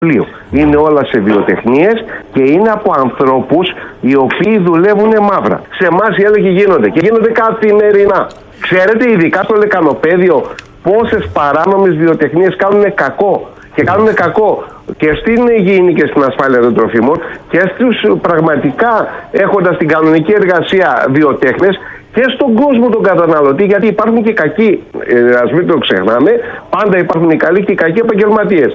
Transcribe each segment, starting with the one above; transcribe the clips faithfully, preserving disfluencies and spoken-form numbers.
Είναι όλα σε βιοτεχνίες και είναι από ανθρώπους οι οποίοι δουλεύουν μαύρα. Σε εμάς οι έλεγχοι γίνονται και γίνονται καθημερινά. Ξέρετε, ειδικά στο λεκανοπαίδιο, πόσες παράνομες βιοτεχνίες κάνουν κακό. Και κάνουν κακό και στην υγιεινή και στην ασφάλεια των τροφίμων και στους πραγματικά έχοντας την κανονική εργασία βιοτέχνες και στον κόσμο τον καταναλωτή, γιατί υπάρχουν και κακοί, ε, ας μην το ξεχνάμε, πάντα υπάρχουν οι καλοί και οι κακοί επαγγελματίες.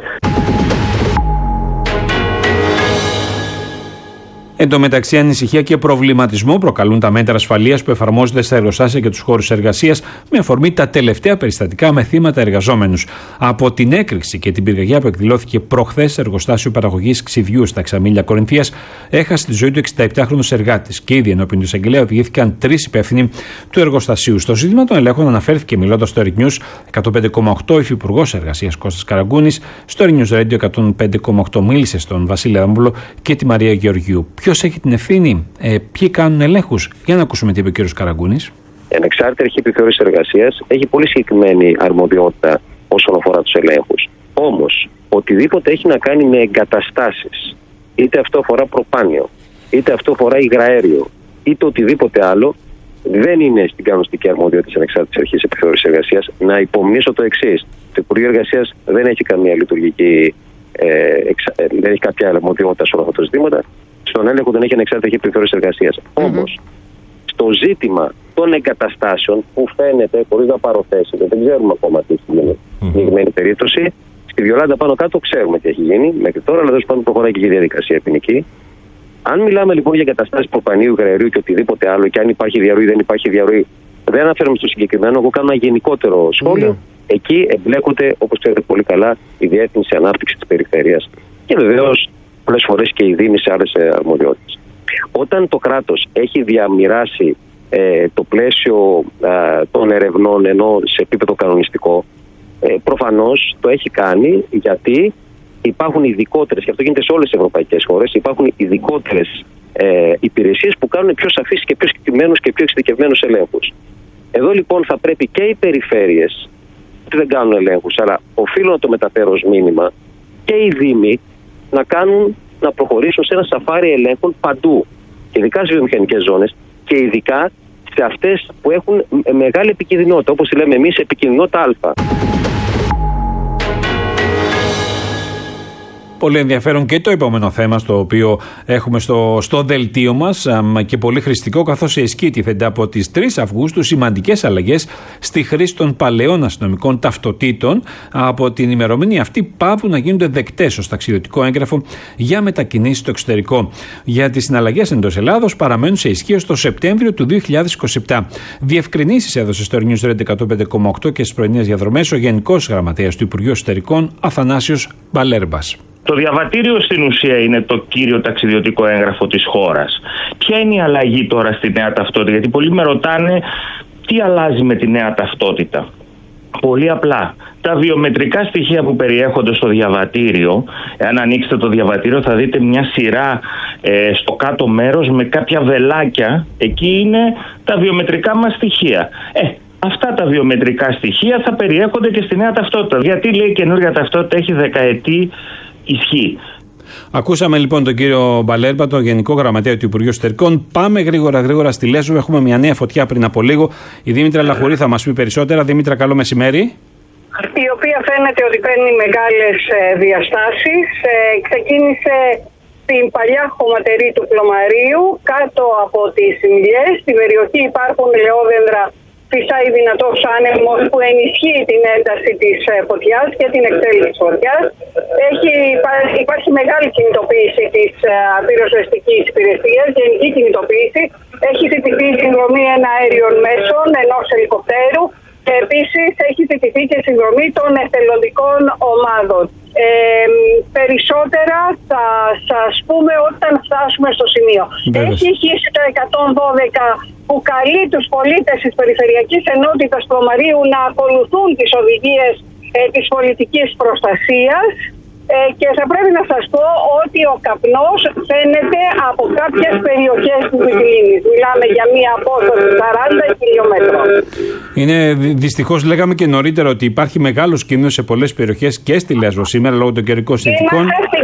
Εν τω μεταξύ, ανησυχία και προβληματισμό προκαλούν τα μέτρα ασφαλείας που εφαρμόζονται στα εργοστάσια και τους χώρους εργασίας με αφορμή τα τελευταία περιστατικά με θύματα εργαζόμενους. Από την έκρηξη και την πυρκαγιά που εκδηλώθηκε προχθές σε εργοστάσιο παραγωγής ξυδιού στα Ξαμίλια Κορινθίας, έχασε τη ζωή του εξηνταεπτάχρονος εργάτης και ήδη ενώπιον του εισαγγελέα οδηγήθηκαν τρεις υπεύθυνοι του εργοστασίου. Στο ζήτημα των ελέγχων αναφέρθηκε μιλώντας στο Air News εκατόν πέντε κόμμα οκτώ ο υφυπουργός εργασίας Κώστας Καραγκούνης, στο Air News Radio εκατόν πέντε κόμμα οκτώ μίλησε στον Βασίλη Αδαμόπουλο και τη Μαρία Γεωργιού. Ποιος έχει την ευθύνη, ε, ποιοι κάνουν ελέγχους? Για να ακούσουμε τι είπε ο κ. Καραγκούνης. Η ανεξάρτητη αρχή επιθεώρησης εργασίας έχει πολύ συγκεκριμένη αρμοδιότητα όσον αφορά τους ελέγχους. Όμως, οτιδήποτε έχει να κάνει με εγκαταστάσεις, είτε αυτό αφορά προπάνιο, είτε αυτό αφορά υγραέριο, είτε οτιδήποτε άλλο, δεν είναι στην κανονιστική αρμοδιότητα της ανεξάρτητης αρχής επιθεώρησης εργασίας. Να υπομνήσω το εξής: το Υπουργείο Εργασίας δεν έχει καμία λειτουργική, ε, εξα, ε, δεν έχει κάποια αρμοδιότητα σε όλα αυτά τα ζητήματα. Στον έλεγχο δεν έχει ανεξάρτητη αρχή επιθεώρησης εργασίας. Mm-hmm. Όμως, στο ζήτημα των εγκαταστάσεων που φαίνεται, χωρίς να παροθέσετε, δεν ξέρουμε ακόμα τι έχει γίνει στην συγκεκριμένη mm-hmm. περίπτωση. Στη Βιολάντα πάνω κάτω ξέρουμε τι έχει γίνει μέχρι τώρα, αλλά τέλος πάντων προχωράει και η διαδικασία ποινική. Αν μιλάμε λοιπόν για εγκαταστάσεις προπανίου, υγραερίου και οτιδήποτε άλλο, και αν υπάρχει διαρροή ή δεν υπάρχει διαρροή, δεν αναφέρομαι στο συγκεκριμένο. Εγώ κάνω ένα γενικότερο σχόλιο. Mm-hmm. Εκεί εμπλέκονται, όπως ξέρετε πολύ καλά, η Διεύθυνση Ανάπτυξης της Περιφέρειας και βεβαίως πολλές φορές και οι δήμοι σε άλλες αρμοδιότητες. Όταν το κράτος έχει διαμοιράσει ε, το πλαίσιο ε, των ερευνών ενώ σε επίπεδο κανονιστικό, ε, προφανώς το έχει κάνει γιατί υπάρχουν ειδικότερες, και αυτό γίνεται σε όλες τις ευρωπαϊκές χώρες, υπάρχουν ειδικότερες ε, υπηρεσίες που κάνουν πιο σαφείς και πιο συγκεκριμένους και πιο εξειδικευμένους ελέγχους. Εδώ λοιπόν θα πρέπει και οι περιφέρειες, που δεν κάνουν ελέγχους, αλλά οφείλουν να το μεταφέρω ως μήνυμα, και οι δήμοι να κάνουν, να προχωρήσουν σε ένα σαφάρι ελέγχων παντού, ειδικά στις βιομηχανικές ζώνες και ειδικά σε αυτές που έχουν μεγάλη επικινδυνότητα, όπως λέμε εμείς, επικινδυνότητα Α. Πολύ ενδιαφέρον και το επόμενο θέμα στο οποίο έχουμε στο, στο δελτίο μας και πολύ χρηστικό, καθώς ισχύει τίθενται από τις τρεις Αυγούστου σημαντικές αλλαγές στη χρήση των παλαιών αστυνομικών ταυτοτήτων. Από την ημερομηνία αυτή πάβουν να γίνονται δεκτές ως ταξιδιωτικό έγγραφο για μετακινήσεις στο εξωτερικό. Για τις συναλλαγές εντός Ελλάδος παραμένουν σε ισχύ ως το Σεπτέμβριο του δύο χιλιάδες είκοσι επτά. Διευκρινήσεις έδωσε στο News Radio εκατόν πέντε κόμμα οκτώ και στις πρωινές διαδρομές ο Γενικός Γραμματέας του Υπουργείου Εσωτερικών Αθανάσιος Μπαλέρμπας. Το διαβατήριο στην ουσία είναι το κύριο ταξιδιωτικό έγγραφο της χώρας. Ποια είναι η αλλαγή τώρα στη νέα ταυτότητα? Γιατί πολλοί με ρωτάνε τι αλλάζει με τη νέα ταυτότητα. Πολύ απλά. Τα βιομετρικά στοιχεία που περιέχονται στο διαβατήριο, αν ανοίξετε το διαβατήριο θα δείτε μια σειρά ε, στο κάτω μέρος με κάποια βελάκια. Εκεί είναι τα βιομετρικά μας στοιχεία. Ε, Αυτά τα βιομετρικά στοιχεία θα περιέχονται και στη νέα ταυτότητα. Γιατί λέει η καινούργια ταυτότητα έχει δεκαετή ισχύ. Ακούσαμε λοιπόν τον κύριο Μπαλέρμπα, τον Γενικό Γραμματέα του Υπουργείου Εσωτερικών. Πάμε γρήγορα γρήγορα στη Λέσβο. Έχουμε μια νέα φωτιά πριν από λίγο. Η Δήμητρα Λαχουρή θα μας πει περισσότερα. Δήμητρα, καλό μεσημέρι. Η οποία φαίνεται ότι παίρνει μεγάλες διαστάσεις. Ξεκίνησε στην παλιά χωματερή του Πλωμαρίου, κάτω από τις Μιλιές. Στην περιοχή υπάρχουν ελαιόδεντρα. Φυσάει δυνατός άνεμος που ενισχύει την ένταση της φωτιάς και την εκτέλεση της φωτιάς. Έχει, υπάρχει μεγάλη κινητοποίηση της πυροσβεστικής υπηρεσίας, γενική κινητοποίηση. Έχει ζητηθεί συνδρομή εναέριων μέσων, ενός ελικοπτέρου και επίσης έχει ζητηθεί και συνδρομή των εθελοντικών ομάδων. Ε, περισσότερα θα σας πούμε όταν φτάσουμε στο σημείο. Βεβαίως. Έχει αρχίσει το εκατόν δώδεκα που καλεί τους πολίτες της Περιφερειακής Ενότητας Πλωμαρίου να ακολουθούν τις οδηγίες ε, της πολιτικής προστασίας ε, και θα πρέπει να σας πω ότι ο καπνός φαίνεται από κάποιες περιοχές της Μυτιλήνης. Μιλάμε για μία απόσταση σαράντα χιλιόμετρων. Είναι δυστυχώς, λέγαμε και νωρίτερα, ότι υπάρχει μεγάλος κίνδυνος σε πολλές περιοχές και στη Λέσβο σήμερα λόγω των καιρικών συνθηκών. Είμαστε στην